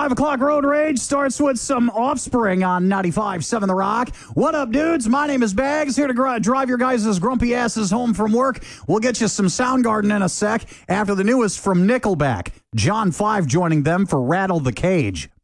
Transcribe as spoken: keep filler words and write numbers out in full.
five o'clock Road Rage starts with some Offspring on ninety-five point seven The Rock. What up, dudes? My name is Bags, here to gr- drive your guys' grumpy asses home from work. We'll get you some Soundgarden in a sec after the newest from Nickelback. John five joining them for Rattle the Cage.